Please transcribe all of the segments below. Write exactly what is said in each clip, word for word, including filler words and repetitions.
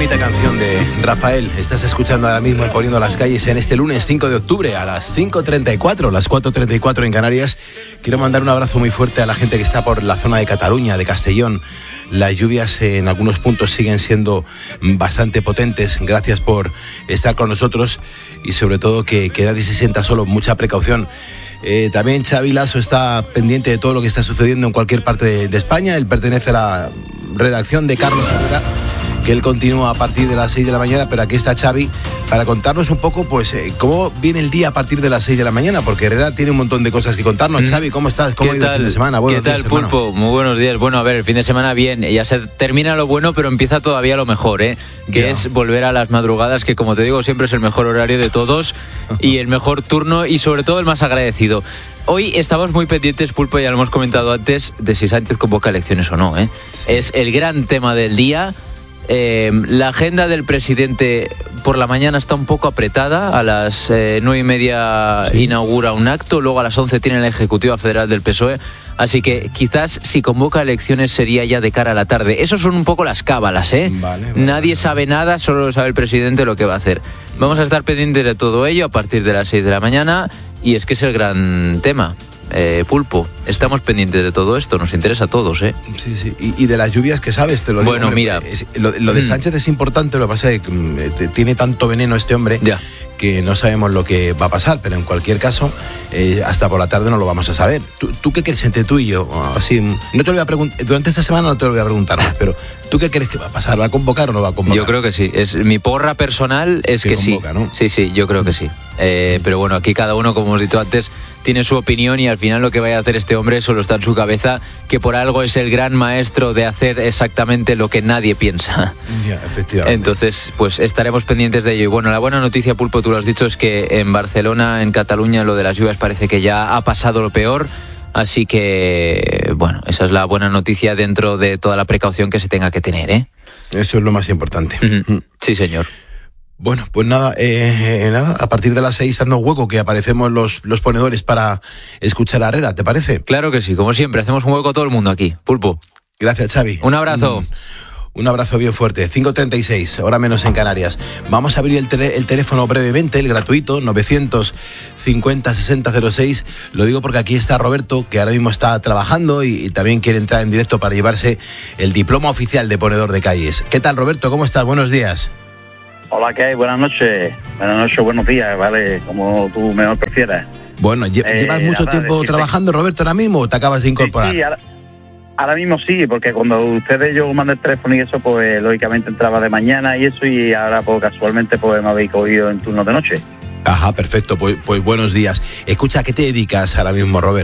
bonita canción de Rafael. Estás escuchando ahora mismo en Poniendo las Calles en este lunes cinco de octubre a las cinco treinta y cuatro, las cuatro treinta y cuatro en Canarias. Quiero mandar un abrazo muy fuerte a la gente que está por la zona de Cataluña, de Castellón. Las lluvias en algunos puntos siguen siendo bastante potentes. Gracias por estar con nosotros y sobre todo que, que nadie se sienta solo. Mucha precaución. Eh, también Xavi Lasso está pendiente de todo lo que está sucediendo en cualquier parte de, de España. Él pertenece a la redacción de Carlos Herrera, que él continúa a partir de las seis de la mañana, pero aquí está Xavi para contarnos un poco pues eh, cómo viene el día a partir de las seis de la mañana, porque Herrera tiene un montón de cosas que contarnos. Mm. Xavi, ¿cómo estás? ¿Cómo ha ido el fin de semana? Buenos ¿Qué tal, días, Pulpo? hermano. Muy buenos días. Bueno, a ver, el fin de semana bien, ya se termina lo bueno, pero empieza todavía lo mejor, ¿eh? Que yeah. es volver a las madrugadas, que como te digo, siempre es el mejor horario de todos y el mejor turno y sobre todo el más agradecido. Hoy estamos muy pendientes, Pulpo, ya lo hemos comentado antes, de si Sánchez convoca elecciones o no, ¿eh? Sí. Es el gran tema del día. Eh, la agenda del presidente por la mañana está un poco apretada. A las eh, nueve y media sí. inaugura un acto, luego a las once tiene la Ejecutiva Federal del P S O E. Así que quizás si convoca elecciones sería ya de cara a la tarde. Esas son un poco las cábalas, ¿eh? Vale, vale, Nadie vale. sabe nada, solo sabe el presidente lo que va a hacer. Vamos a estar pendientes de todo ello a partir de las seis de la mañana. Y es que es el gran tema. Eh, Pulpo, estamos pendientes de todo esto, nos interesa a todos, ¿eh? Sí, sí, y, y de las lluvias que sabes, te lo digo. Bueno, hombre, mira, es, lo, lo de Sánchez mm. es importante, lo que pasa es que mm, tiene tanto veneno este hombre ya. que no sabemos lo que va a pasar, pero en cualquier caso, eh, hasta por la tarde no lo vamos a saber. ¿Tú, tú qué crees entre tú y yo? Así, no te lo voy a preguntar, durante esta semana no te lo voy a preguntar más, pero ¿tú qué crees que va a pasar? ¿Va a convocar o no va a convocar? Yo creo que sí, es mi porra personal es que, que convoca, sí, ¿no? Sí, sí, yo creo que sí. Eh, pero bueno, aquí cada uno, como hemos dicho antes, tiene su opinión y al final lo que vaya a hacer este hombre solo está en su cabeza, que por algo es el gran maestro de hacer exactamente lo que nadie piensa. Ya, efectivamente. Entonces, pues estaremos pendientes de ello. Y bueno, la buena noticia, Pulpo, tú lo has dicho, es que en Barcelona, en Cataluña, lo de las lluvias parece que ya ha pasado lo peor. Así que, bueno, esa es la buena noticia dentro de toda la precaución que se tenga que tener, ¿eh? Eso es lo más importante. Uh-huh. Sí, señor. Bueno, pues nada, eh, nada, a partir de las seis, dando hueco, que aparecemos los, los ponedores para escuchar a Herrera, ¿te parece? Claro que sí, como siempre, hacemos un hueco todo el mundo aquí, Pulpo. Gracias, Xavi. Un abrazo. Un, un abrazo bien fuerte. cinco treinta y seis, hora menos en Canarias. Vamos a abrir el, tele, el teléfono brevemente, el gratuito, novecientos cincuenta sesenta cero seis. Lo digo porque aquí está Roberto, que ahora mismo está trabajando y, y también quiere entrar en directo para llevarse el diploma oficial de ponedor de calles. ¿Qué tal, Roberto? ¿Cómo estás? Buenos días. Hola, ¿qué hay? Buenas noches. Buenas noches, buenos días, ¿vale? Como tú mejor prefieras. Bueno, ¿llevas eh, mucho tiempo decirte... trabajando, Roberto, ahora mismo o te acabas de incorporar? Sí, sí ahora, ahora mismo sí, porque cuando ustedes yo mandé el teléfono y eso, pues lógicamente entraba de mañana y eso, y ahora pues casualmente pues me habéis cogido en turno de noche. Ajá, perfecto, pues, pues buenos días. Escucha, ¿a qué te dedicas ahora mismo, Robert?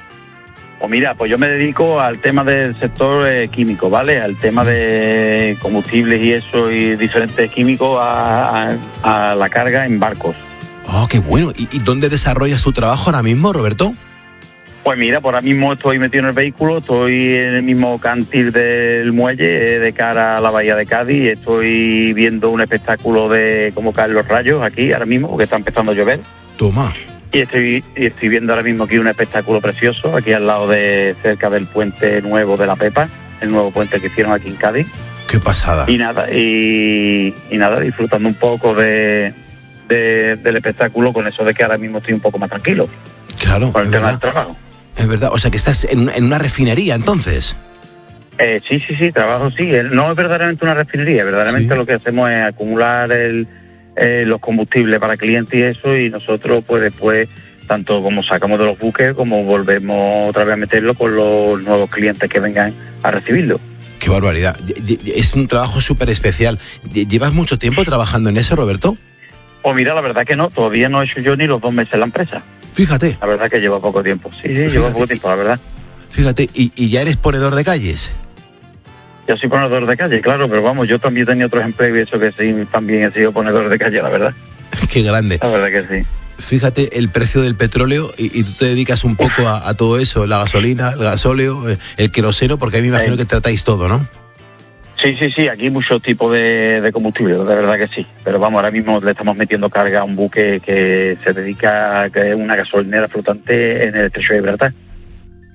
Pues mira, pues yo me dedico al tema del sector eh, químico, ¿vale? Al tema de combustibles y eso, y diferentes químicos a, a, a la carga en barcos. Oh, qué bueno. ¿Y, ¿Y dónde desarrollas tu trabajo ahora mismo, Roberto? Pues mira, por ahora mismo estoy metido en el vehículo, estoy en el mismo cantil del muelle, eh, de cara a la bahía de Cádiz, estoy viendo un espectáculo de cómo caen los rayos aquí ahora mismo, porque está empezando a llover. Toma. Y estoy, y estoy viendo ahora mismo aquí un espectáculo precioso, aquí al lado de, cerca del puente nuevo de la Pepa, el nuevo puente que hicieron aquí en Cádiz. Qué pasada. Y nada, y, y nada, disfrutando un poco de, de, del espectáculo, con eso de que ahora mismo estoy un poco más tranquilo. Claro. Con el tema del trabajo. Es verdad, o sea que estás en, en una refinería entonces. Eh, sí, sí, sí, trabajo sí. No es verdaderamente una refinería, verdaderamente ¿sí? Lo que hacemos es acumular el... Eh, los combustibles para clientes y eso, y nosotros pues después tanto como sacamos de los buques como volvemos otra vez a meterlo con los nuevos clientes que vengan a recibirlo. Qué barbaridad, es un trabajo súper especial. ¿Llevas mucho tiempo trabajando en eso, Roberto? Pues mira, la verdad que no, todavía no he hecho yo ni los dos meses en la empresa. Fíjate. La verdad que lleva poco tiempo, sí, sí, lleva poco tiempo, la verdad. Fíjate, ¿y, y ya eres ponedor de calles? Yo soy ponedor de calle, claro, pero vamos, yo también tenía otros empleos y eso que sí, también he sido ponedor de calle, la verdad. Qué grande. La verdad que sí. Fíjate el precio del petróleo y, y tú te dedicas un poco a, a todo eso, la gasolina, el gasóleo, el queroseno, porque a mí me imagino que tratáis todo, ¿no? Sí, sí, sí, aquí hay muchos tipos de, de combustible, de verdad que sí. Pero vamos, ahora mismo le estamos metiendo carga a un buque que se dedica a que es una gasolinera flotante en el estrecho de Gibraltar.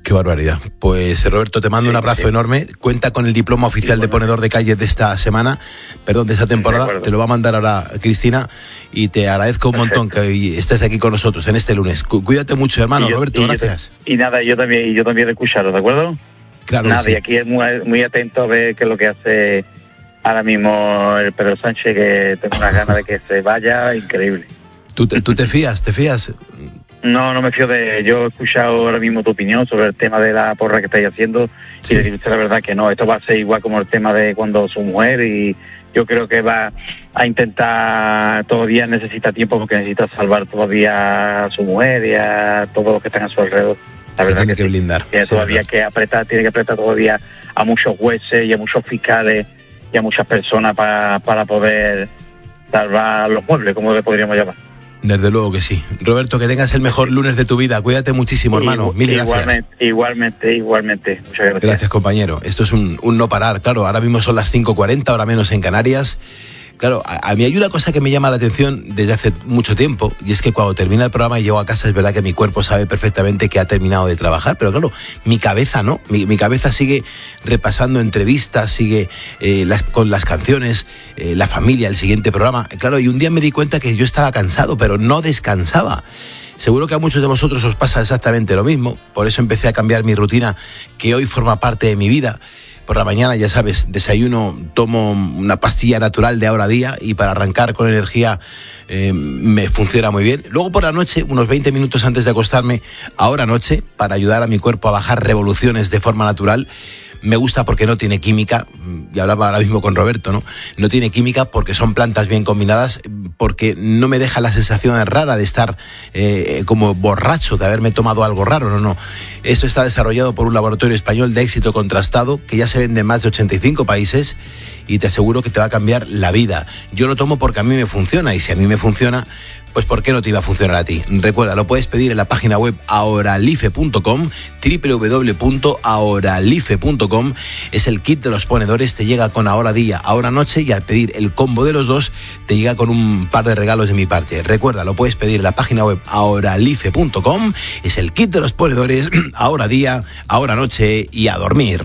Qué barbaridad. Pues Roberto, te mando sí, un abrazo sí. enorme. Cuenta con el diploma oficial sí, de ponedor de calles de esta semana, perdón, de esta temporada. De te lo va a mandar ahora Cristina y te agradezco un Perfecto. montón que hoy estés aquí con nosotros en este lunes. Cu- cuídate mucho, hermano. Y yo, Roberto, y gracias. Te, y nada, yo también, y yo también de escucharlo, ¿de acuerdo? Claro. Nada, sí. y aquí es muy, muy atento a ver qué es lo que hace ahora mismo el Pedro Sánchez, que tengo unas ganas de que se vaya, increíble. ¿Tú te, tú te fías? ¿Te fías? No, no me fío de... Yo he escuchado ahora mismo tu opinión sobre el tema de la porra que estáis haciendo sí. y le digo usted la verdad que no, esto va a ser igual como el tema de cuando su mujer, y yo creo que va a intentar, todavía necesita tiempo porque necesita salvar todavía a su mujer y a todos los que están a su alrededor. La se verdad tiene que, que blindar. Tiene sí, todavía que apretar, tiene que apretar todavía a muchos jueces y a muchos fiscales y a muchas personas para, para poder salvar los muebles, como le podríamos llamar. Desde luego que sí. Roberto, que tengas el mejor lunes de tu vida. Cuídate muchísimo, hermano. Mil gracias. Igualmente, igualmente, igualmente. Muchas gracias. Gracias, compañero. Esto es un, un no parar. Claro, ahora mismo son las cinco cuarenta, ahora menos en Canarias. Claro, a, a mí hay una cosa que me llama la atención desde hace mucho tiempo, y es que cuando termina el programa y llego a casa, es verdad que mi cuerpo sabe perfectamente que ha terminado de trabajar, pero claro, mi cabeza no, mi, mi cabeza sigue repasando entrevistas, sigue eh, las, con las canciones, eh, la familia, el siguiente programa. Claro, y un día me di cuenta que yo estaba cansado, pero no descansaba. Seguro que a muchos de vosotros os pasa exactamente lo mismo, por eso empecé a cambiar mi rutina, que hoy forma parte de mi vida. Por la mañana, ya sabes, desayuno, tomo una pastilla natural de Ahora Día y para arrancar con energía eh, me funciona muy bien. Luego por la noche, unos veinte minutos antes de acostarme, Ahora Noche, para ayudar a mi cuerpo a bajar revoluciones de forma natural. Me gusta porque no tiene química, y hablaba ahora mismo con Roberto, ¿no? No tiene química porque son plantas bien combinadas, porque no me deja la sensación rara de estar eh, como borracho, de haberme tomado algo raro, no, no. Esto está desarrollado por un laboratorio español de éxito contrastado, que ya se vende en más de ochenta y cinco países, y te aseguro que te va a cambiar la vida. Yo lo tomo porque a mí me funciona, y si a mí me funciona, pues ¿por qué no te iba a funcionar a ti? Recuerda, lo puedes pedir en la página web ahoralife punto com, doble u doble u doble u punto ahoralife punto com. Es el kit de los ponedores, te llega con Ahora Día, Ahora Noche, y al pedir el combo de los dos, te llega con un par de regalos de mi parte. Recuerda, lo puedes pedir en la página web ahoralife punto com. Es el kit de los ponedores, Ahora Día, Ahora Noche y a dormir.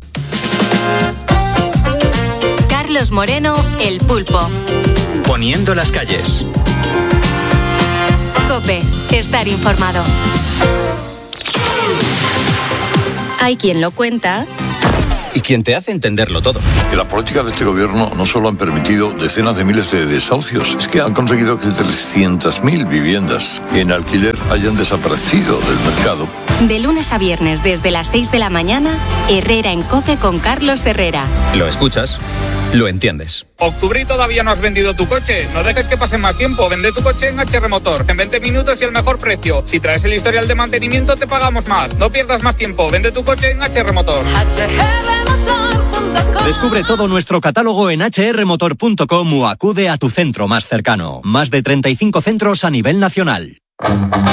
Carlos Moreno, El Pulpo. Poniendo las calles. COPE, estar informado. Hay quien lo cuenta y quien te hace entenderlo todo. Y las políticas de este gobierno no solo han permitido decenas de miles de desahucios, es que han conseguido que trescientas mil viviendas en alquiler hayan desaparecido del mercado. De lunes a viernes desde las seis de la mañana, Herrera en COPE con Carlos Herrera. Lo escuchas, lo entiendes. Octubre y todavía no has vendido tu coche. No dejes que pase más tiempo. Vende tu coche en H R Motor. En veinte minutos y el mejor precio. Si traes el historial de mantenimiento, te pagamos más. No pierdas más tiempo. Vende tu coche en H R Motor. Descubre todo nuestro catálogo en hache erre motor punto com o acude a tu centro más cercano. Más de treinta y cinco centros a nivel nacional.